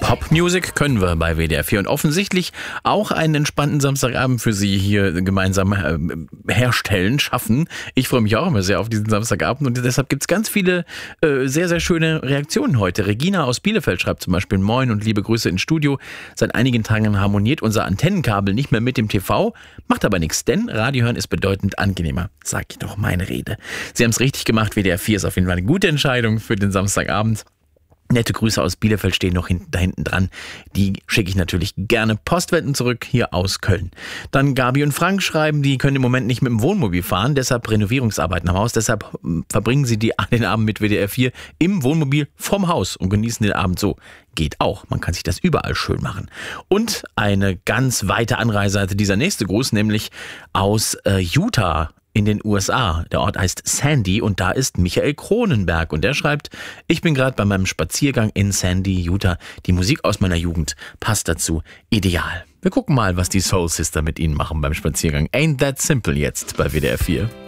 Popmusik können wir bei WDR 4 und offensichtlich auch einen entspannten Samstagabend für Sie hier gemeinsam herstellen, schaffen. Ich freue mich auch immer sehr auf diesen Samstagabend und deshalb gibt es ganz viele sehr, sehr schöne Reaktionen heute. Regina aus Bielefeld schreibt zum Beispiel: Moin und liebe Grüße ins Studio. Seit einigen Tagen harmoniert unser Antennenkabel nicht mehr mit dem TV, macht aber nichts, denn Radio hören ist bedeutend angenehmer. Sag ich doch meine Rede. Sie haben es richtig gemacht, WDR 4 ist auf jeden Fall eine gute Entscheidung für den Samstagabend. Nette Grüße aus Bielefeld stehen noch da hinten dran. Die schicke ich natürlich gerne postwendend zurück hier aus Köln. Dann Gabi und Frank schreiben, die können im Moment nicht mit dem Wohnmobil fahren, deshalb Renovierungsarbeiten am Haus. Deshalb verbringen sie den Abend mit WDR 4 im Wohnmobil vom Haus und genießen den Abend so. Geht auch. Man kann sich das überall schön machen. Und eine ganz weite Anreise hatte dieser nächste Gruß, nämlich aus Utah in den USA. Der Ort heißt Sandy und da ist Michael Kronenberg und der schreibt: Ich bin gerade bei meinem Spaziergang in Sandy, Utah. Die Musik aus meiner Jugend passt dazu ideal. Wir gucken mal, was die Soul Sister mit Ihnen machen beim Spaziergang. Ain't That Simple jetzt bei WDR 4.